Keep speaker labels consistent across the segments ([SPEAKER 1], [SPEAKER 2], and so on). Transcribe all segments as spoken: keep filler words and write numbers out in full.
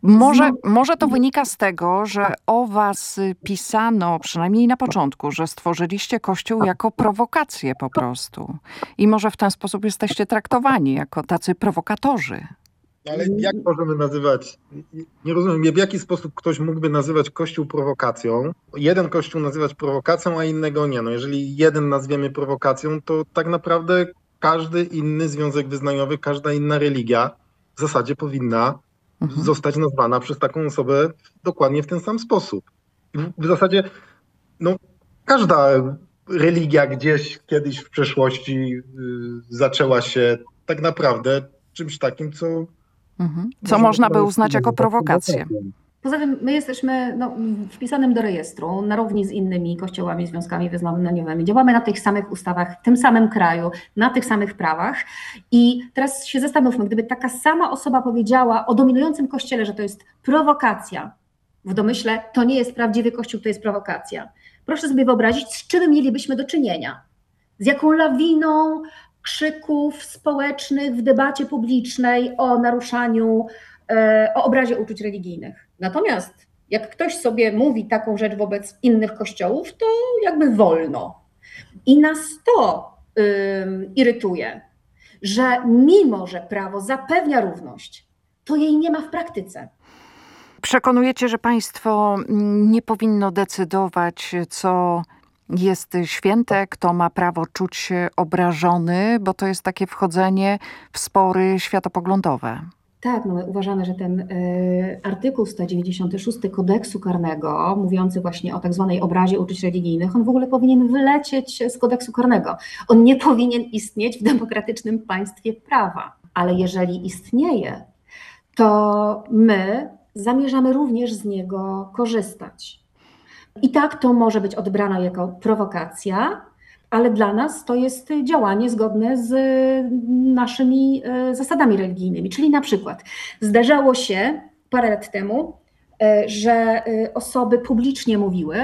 [SPEAKER 1] Może,
[SPEAKER 2] Znowu,
[SPEAKER 1] może to wynika z tego, że o was y, pisano, przynajmniej na początku, że stworzyliście Kościół jako prowokację po prostu. I może w ten sposób jesteście traktowani jako tacy prowokatorzy.
[SPEAKER 3] No ale jak możemy nazywać, nie rozumiem, w jaki sposób ktoś mógłby nazywać Kościół prowokacją, jeden Kościół nazywać prowokacją, a innego nie. No jeżeli jeden nazwiemy prowokacją, to tak naprawdę każdy inny związek wyznaniowy, każda inna religia w zasadzie powinna
[SPEAKER 1] Mhm.
[SPEAKER 3] zostać nazwana przez taką osobę dokładnie w ten sam sposób. W, w zasadzie no, każda religia gdzieś kiedyś w przeszłości y, zaczęła się tak naprawdę czymś takim, co
[SPEAKER 1] Mhm. Co można by uznać jako prowokację.
[SPEAKER 2] Poza tym my jesteśmy no, wpisanym do rejestru na równi z innymi kościołami, związkami wyznaniowymi. Działamy na tych samych ustawach, w tym samym kraju, na tych samych prawach. I teraz się zastanówmy, gdyby taka sama osoba powiedziała o dominującym kościele, że to jest prowokacja, w domyśle to nie jest prawdziwy kościół, to jest prowokacja. Proszę sobie wyobrazić, z czym mielibyśmy do czynienia. Z jaką lawiną krzyków społecznych w debacie publicznej o naruszaniu, o obrazie uczuć religijnych. Natomiast jak ktoś sobie mówi taką rzecz wobec innych kościołów, to jakby wolno. I nas to ym, irytuje, że mimo, że prawo zapewnia równość, to jej nie ma w praktyce.
[SPEAKER 1] Przekonujecie, że państwo nie powinno decydować, co jest święte, kto ma prawo czuć się obrażony, bo to jest takie wchodzenie w spory światopoglądowe.
[SPEAKER 2] Tak, no my uważamy, że ten y, artykuł sto dziewięćdziesiąty szósty kodeksu karnego, mówiący właśnie o tak zwanej obrazie uczuć religijnych, on w ogóle powinien wylecieć z kodeksu karnego. On nie powinien istnieć w demokratycznym państwie prawa. Ale jeżeli istnieje, to my zamierzamy również z niego korzystać. I tak to może być odebrane jako prowokacja, ale dla nas to jest działanie zgodne z naszymi zasadami religijnymi. Czyli na przykład zdarzało się parę lat temu, że osoby publicznie mówiły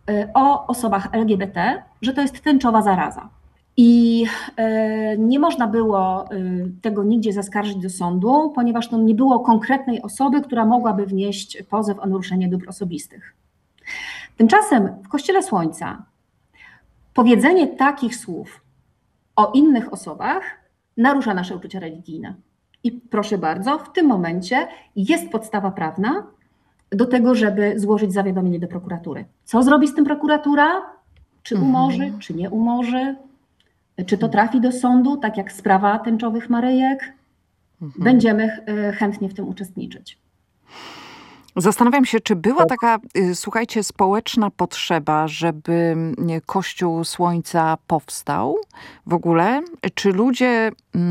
[SPEAKER 2] o osobach L G B T, że to jest tęczowa zaraza. I nie można było tego nigdzie zaskarżyć do sądu, ponieważ to nie było konkretnej osoby, która mogłaby wnieść pozew o naruszenie dóbr osobistych. Tymczasem w Kościele Słońca powiedzenie takich słów o innych osobach narusza nasze uczucia religijne. I proszę bardzo, w tym momencie jest podstawa prawna do tego, żeby złożyć zawiadomienie do prokuratury. Co zrobi z tym prokuratura? Czy umorzy, mhm. czy nie umorzy? Czy to trafi do sądu, tak jak sprawa tęczowych Maryjek? Mhm. Będziemy chętnie w tym uczestniczyć.
[SPEAKER 1] Zastanawiam się, czy była taka, słuchajcie, społeczna potrzeba, żeby Kościół Słońca powstał w ogóle? Czy ludzie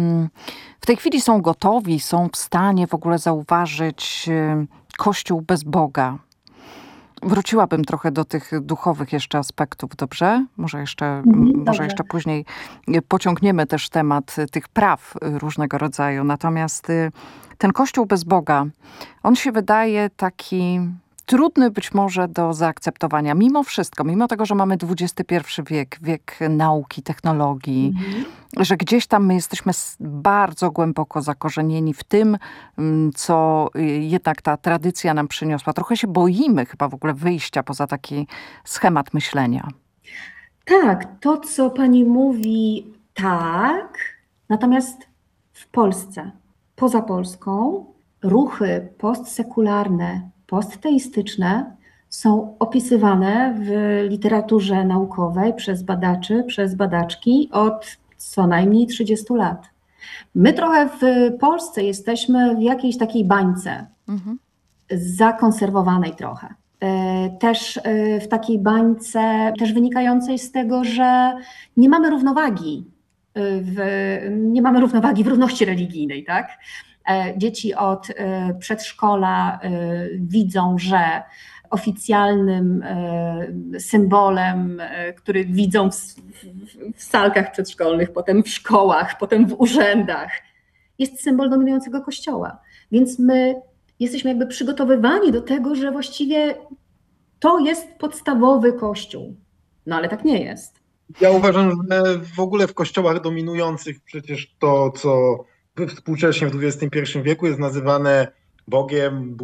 [SPEAKER 1] w tej chwili są gotowi, są w stanie w ogóle zauważyć Kościół bez Boga? Wróciłabym trochę do tych duchowych jeszcze aspektów, dobrze? Może jeszcze,
[SPEAKER 2] Mhm,
[SPEAKER 1] może jeszcze później pociągniemy też temat tych praw różnego rodzaju. Natomiast ten Kościół bez Boga, on się wydaje taki trudny być może do zaakceptowania. Mimo wszystko, mimo tego, że mamy dwudziesty pierwszy wiek, wiek nauki, technologii, mhm. że gdzieś tam my jesteśmy bardzo głęboko zakorzenieni w tym, co jednak ta tradycja nam przyniosła. Trochę się boimy chyba w ogóle wyjścia poza taki schemat myślenia.
[SPEAKER 2] Tak, to co pani mówi, tak. Natomiast w Polsce, poza Polską, ruchy postsekularne, postteistyczne są opisywane w literaturze naukowej przez badaczy, przez badaczki od co najmniej trzydziestu lat. My trochę w Polsce jesteśmy w jakiejś takiej bańce, mhm. zakonserwowanej trochę. Też w takiej bańce, też wynikającej z tego, że nie mamy równowagi w, nie mamy równowagi w równości religijnej, tak? Dzieci od przedszkola widzą, że oficjalnym symbolem, który widzą w, w, w salkach przedszkolnych, potem w szkołach, potem w urzędach, jest symbol dominującego kościoła. Więc my jesteśmy jakby przygotowywani do tego, że właściwie to jest podstawowy kościół. No ale tak nie jest.
[SPEAKER 3] Ja uważam, że w ogóle w kościołach dominujących przecież to, co współcześnie w dwudziestym pierwszym wieku jest nazywane Bogiem,